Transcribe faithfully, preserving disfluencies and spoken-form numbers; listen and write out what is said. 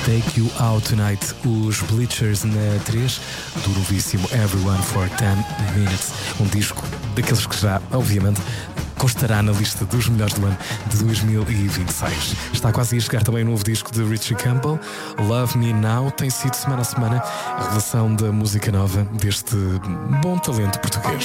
Take You Out Tonight, os Bleachers na três, do novíssimo Everyone for ten minutes, um disco daqueles que já, obviamente, constará na lista dos melhores do ano de dois mil e vinte e seis. Está quase a chegar também o novo disco de Richie Campbell, Love Me Now, tem sido semana a semana a revelação da música nova deste bom talento português.